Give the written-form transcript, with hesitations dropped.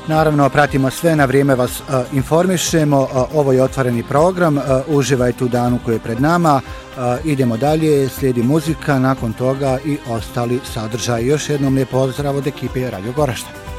Naravno, pratimo sve, na vrijeme vas informišemo. Ovo je otvoreni program, uživajte u danu koji je pred nama. Idemo dalje, slijedi muzika, nakon toga i ostali sadržaj. Još jednom lijep pozdrav od ekipe Radio Goražde.